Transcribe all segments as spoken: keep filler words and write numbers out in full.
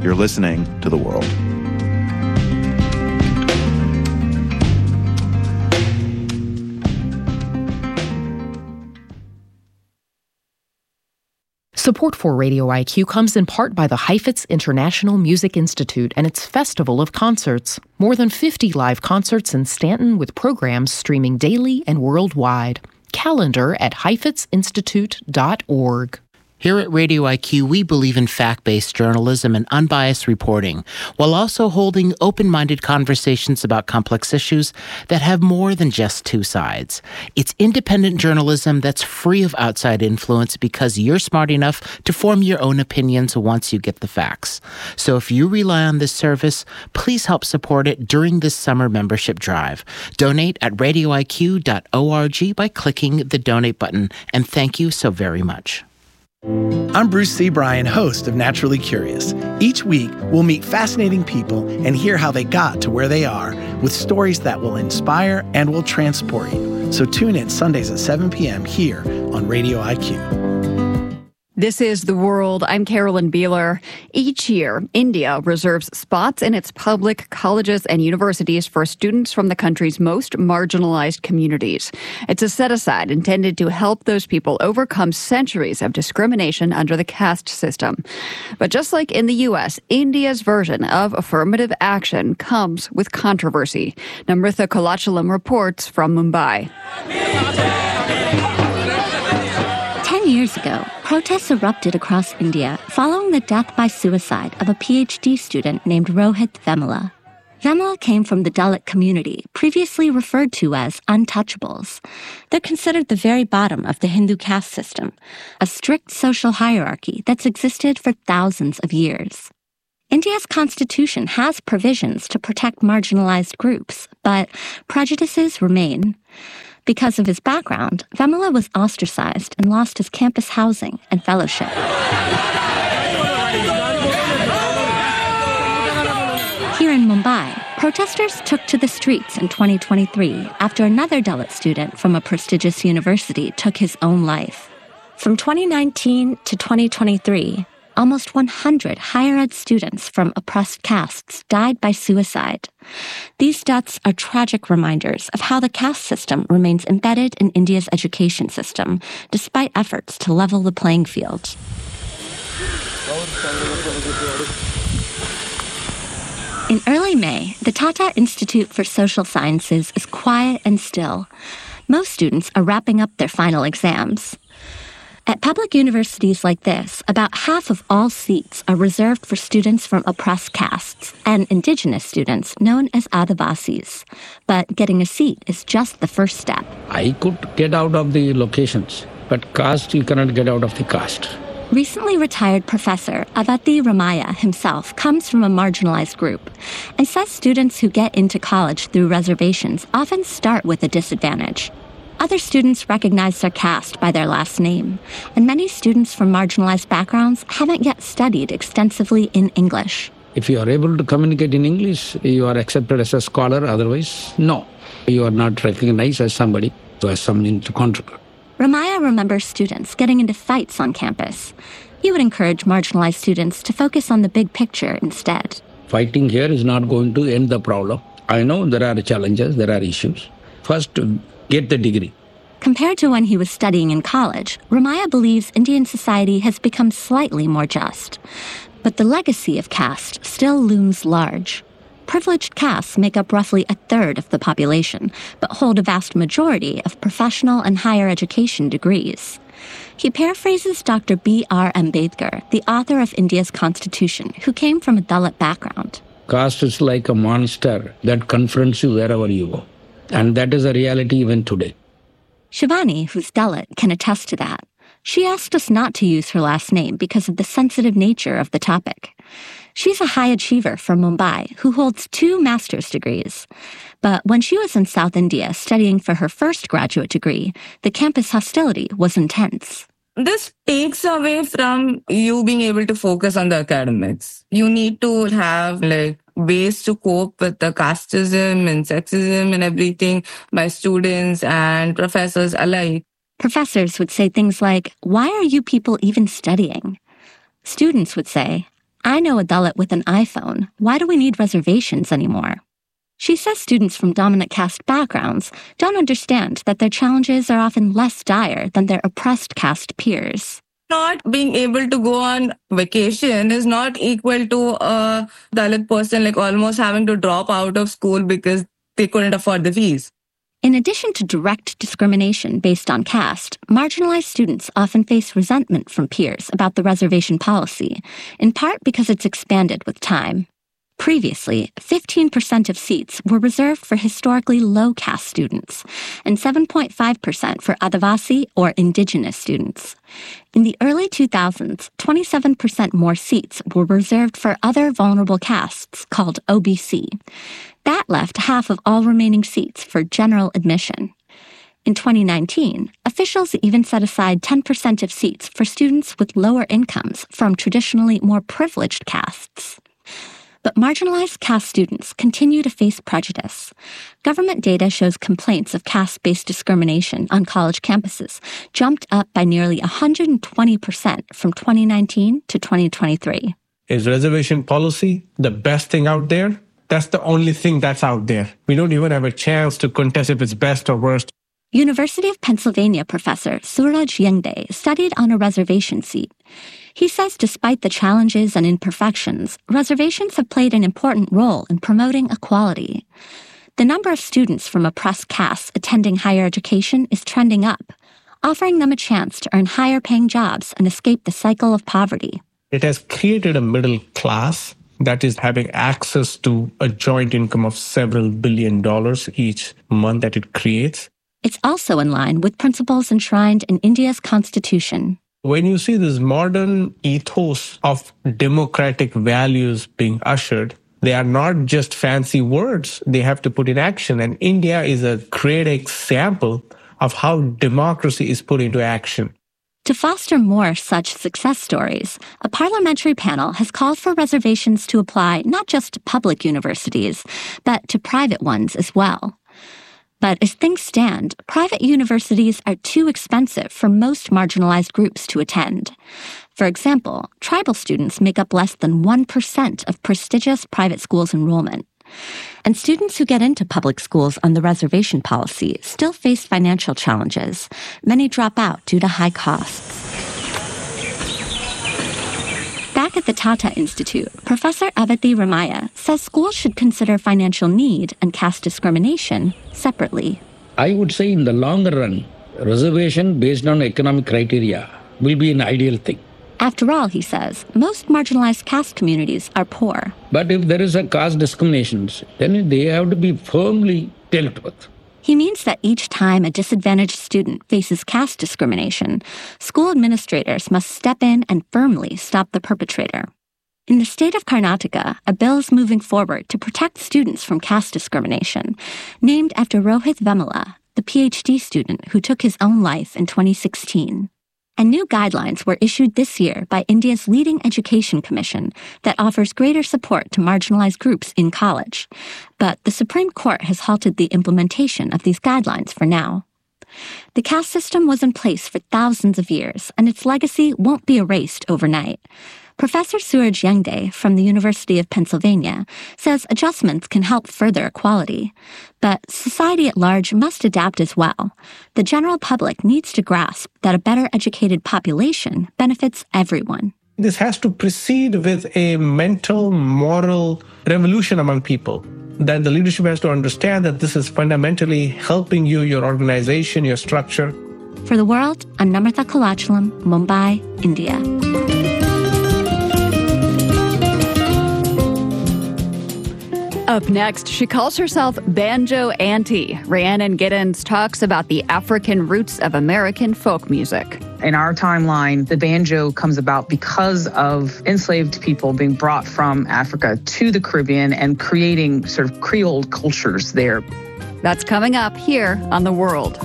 You're listening to The World. Support for Radio I Q comes in part by the Heifetz International Music Institute and its Festival of Concerts. More than fifty live concerts in Stanton with programs streaming daily and worldwide. Calendar at heifetz institute dot org. Here at Radio I Q, we believe in fact-based journalism and unbiased reporting, while also holding open-minded conversations about complex issues that have more than just two sides. It's independent journalism that's free of outside influence because you're smart enough to form your own opinions once you get the facts. So if you rely on this service, please help support it during this summer membership drive. Donate at radio I Q dot org by clicking the donate button, and thank you so very much. I'm Bruce C. Bryan, host of Naturally Curious. Each week, we'll meet fascinating people and hear how they got to where they are with stories that will inspire and will transport you. So tune in Sundays at seven p.m. here on Radio I Q. This is The World. I'm Carolyn Beeler. Each year, India reserves spots in its public colleges and universities for students from the country's most marginalized communities. It's a set-aside intended to help those people overcome centuries of discrimination under the caste system. But just like in the U S, India's version of affirmative action comes with controversy. Namritha Kolachalam reports from Mumbai. Ten years ago, protests erupted across India following the death by suicide of a P H D student named Rohit Vemula. Vemula came from the Dalit community, previously referred to as untouchables. They're considered the very bottom of the Hindu caste system, a strict social hierarchy that's existed for thousands of years. India's constitution has provisions to protect marginalized groups, but prejudices remain. Because of his background, Vemula was ostracized and lost his campus housing and fellowship. Here in Mumbai, protesters took to the streets in twenty twenty-three after another Dalit student from a prestigious university took his own life. From twenty nineteen to twenty twenty-three, almost one hundred higher ed students from oppressed castes died by suicide. These deaths are tragic reminders of how the caste system remains embedded in India's education system, despite efforts to level the playing field. In early May, the Tata Institute for Social Sciences is quiet and still. Most students are wrapping up their final exams. At public universities like this, about half of all seats are reserved for students from oppressed castes and indigenous students known as Adivasis. But getting a seat is just the first step. I could get out of the locations, but caste, you cannot get out of the caste. Recently retired professor Avati Ramaya himself comes from a marginalized group and says students who get into college through reservations often start with a disadvantage. Other students recognize their caste by their last name, and many students from marginalized backgrounds haven't yet studied extensively in English. If you are able to communicate in English, you are accepted as a scholar. Otherwise, no. You are not recognized as somebody who has something to contribute. Ramaya remembers students getting into fights on campus. He would encourage marginalized students to focus on the big picture instead. Fighting here is not going to end the problem. I know there are challenges, there are issues. First, get the degree. Compared to when he was studying in college, Ramaya believes Indian society has become slightly more just. But the legacy of caste still looms large. Privileged castes make up roughly a third of the population, but hold a vast majority of professional and higher education degrees. He paraphrases Doctor B R Ambedkar, the author of India's constitution, who came from a Dalit background. Caste is like a monster that confronts you wherever you go. And that is a reality even today. Shivani, who's Dalit, can attest to that. She asked us not to use her last name because of the sensitive nature of the topic. She's a high achiever from Mumbai who holds two master's degrees. But when she was in South India studying for her first graduate degree, the campus hostility was intense. This takes away from you being able to focus on the academics. You need to have like ways to cope with the casteism and sexism and everything by students and professors alike. Professors would say things like, "Why are you people even studying?" Students would say, I know a Dalit with an iPhone. Why do we need reservations anymore? She says students from dominant caste backgrounds don't understand that their challenges are often less dire than their oppressed caste peers. Not being able to go on vacation is not equal to a Dalit person like almost having to drop out of school because they couldn't afford the fees. In addition to direct discrimination based on caste, marginalized students often face resentment from peers about the reservation policy, in part because it's expanded with time. Previously, fifteen percent of seats were reserved for historically low caste students and seven point five percent for Adivasi or indigenous students. In the early two thousands, twenty-seven percent more seats were reserved for other vulnerable castes called O B C. That left half of all remaining seats for general admission. In twenty nineteen, officials even set aside ten percent of seats for students with lower incomes from traditionally more privileged castes. But marginalized caste students continue to face prejudice. Government data shows complaints of caste-based discrimination on college campuses jumped up by nearly one hundred twenty percent from twenty nineteen to twenty twenty-three. Is reservation policy the best thing out there? That's the only thing that's out there. We don't even have a chance to contest if it's best or worst. University of Pennsylvania professor Suraj Yengde studied on a reservation seat. He says despite the challenges and imperfections, reservations have played an important role in promoting equality. The number of students from oppressed castes attending higher education is trending up, offering them a chance to earn higher-paying jobs and escape the cycle of poverty. It has created a middle class that is having access to a joint income of several billion dollars each month that it creates. It's also in line with principles enshrined in India's constitution. When you see this modern ethos of democratic values being ushered, they are not just fancy words. They have to put in action. And India is a great example of how democracy is put into action. To foster more such success stories, a parliamentary panel has called for reservations to apply not just to public universities, but to private ones as well. But as things stand, private universities are too expensive for most marginalized groups to attend. For example, tribal students make up less than one percent of prestigious private schools' enrollment. And students who get into public schools on the reservation policy still face financial challenges. Many drop out due to high costs. Back at the Tata Institute, Professor Avati Ramaya says schools should consider financial need and caste discrimination separately. I would say in the longer run, reservation based on economic criteria will be an ideal thing. After all, he says, most marginalized caste communities are poor. But if there is a caste discrimination, then they have to be firmly dealt with. He means that each time a disadvantaged student faces caste discrimination, school administrators must step in and firmly stop the perpetrator. In the state of Karnataka, a bill is moving forward to protect students from caste discrimination, named after Rohit Vemula, the P H D student who took his own life in twenty sixteen. And new guidelines were issued this year by India's leading education commission that offers greater support to marginalized groups in college. But the Supreme Court has halted the implementation of these guidelines for now. The caste system was in place for thousands of years, and its legacy won't be erased overnight. Professor Suraj Yengde from the University of Pennsylvania says adjustments can help further equality, but society at large must adapt as well. The general public needs to grasp that a better educated population benefits everyone. This has to proceed with a mental, moral revolution among people. That the leadership has to understand that this is fundamentally helping you, your organization, your structure. For The World, I'm Namrata Kalachalam, Mumbai, India. Up next, she calls herself Banjo Auntie. Rhiannon Giddens talks about the African roots of American folk music. In our timeline, the banjo comes about because of enslaved people being brought from Africa to the Caribbean and creating sort of Creole cultures there. That's coming up here on The World.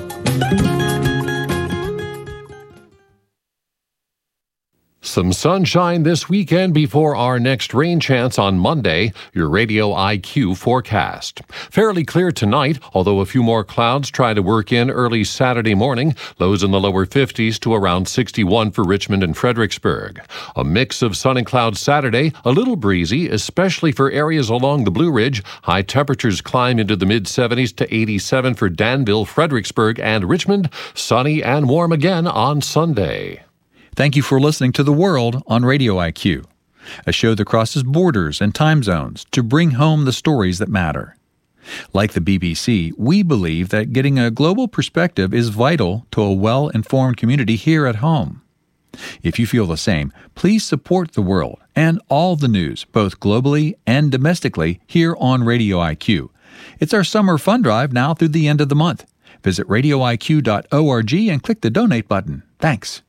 Some sunshine this weekend before our next rain chance on Monday. Your Radio I Q forecast. Fairly clear tonight, although a few more clouds try to work in early Saturday morning. Lows in the lower fifties to around sixty-one for Richmond and Fredericksburg. A mix of sun and clouds Saturday, a little breezy, especially for areas along the Blue Ridge. High temperatures climb into the mid-seventies to eighty-seven for Danville, Fredericksburg, and Richmond. Sunny and warm again on Sunday. Thank you for listening to The World on Radio I Q, a show that crosses borders and time zones to bring home the stories that matter. Like the B B C, we believe that getting a global perspective is vital to a well-informed community here at home. If you feel the same, please support The World and all the news, both globally and domestically, here on Radio I Q. It's our summer fund drive now through the end of the month. Visit radio I Q dot org and click the donate button. Thanks.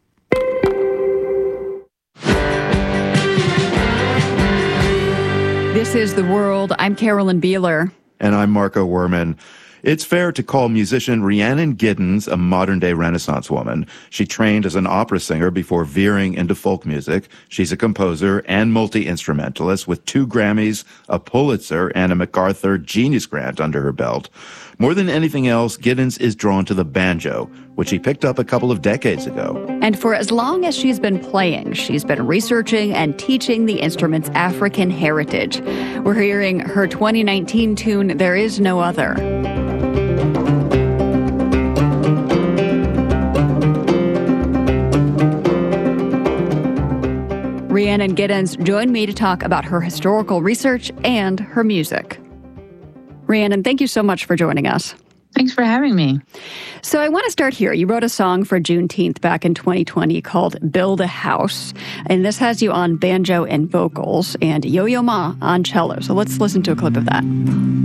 This is The World. I'm Carolyn Beeler. And I'm Marco Werman. It's fair to call musician Rhiannon Giddens a modern-day Renaissance woman. She trained as an opera singer before veering into folk music. She's a composer and multi-instrumentalist with two Grammys, a Pulitzer, and a MacArthur Genius Grant under her belt. More than anything else, Giddens is drawn to the banjo, which she picked up a couple of decades ago. And for as long as she's been playing, she's been researching and teaching the instrument's African heritage. We're hearing her twenty nineteen tune, There Is No Other. Rhiannon Giddens joined me to talk about her historical research and her music. Rhiannon, thank you so much for joining us. Thanks for having me. So I want to start here. You wrote a song for Juneteenth back in twenty twenty called Build a House, and this has you on banjo and vocals and Yo-Yo Ma on cello. So let's listen to a clip of that.